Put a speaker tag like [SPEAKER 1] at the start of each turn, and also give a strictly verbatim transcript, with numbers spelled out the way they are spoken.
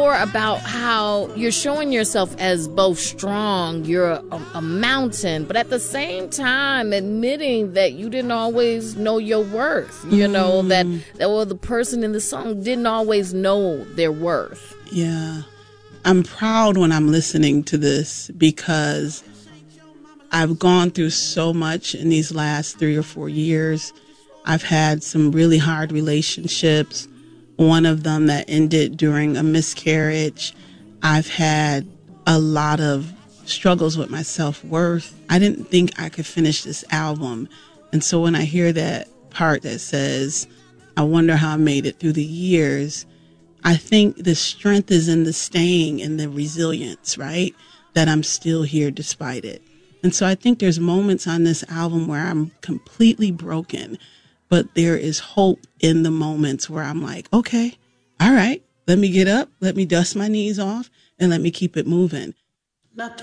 [SPEAKER 1] more about how you're showing yourself as both strong, you're a, a mountain, but at the same time admitting that you didn't always know your worth. You mm. know, that, that well, the person in the song didn't always know their worth.
[SPEAKER 2] Yeah. I'm proud when I'm listening to this because I've gone through so much in these last three or four years. I've had some really hard relationships, one of them that ended during a miscarriage. I've had a lot of struggles with my self-worth. I didn't think I could finish this album. And so when I hear that part that says, I wonder how I made it through the years, I think the strength is in the staying and the resilience, right? That I'm still here despite it. And so I think there's moments on this album where I'm completely broken, but there is hope in the moments where I'm like, okay, all right, let me get up, let me dust my knees off, and let me keep it moving.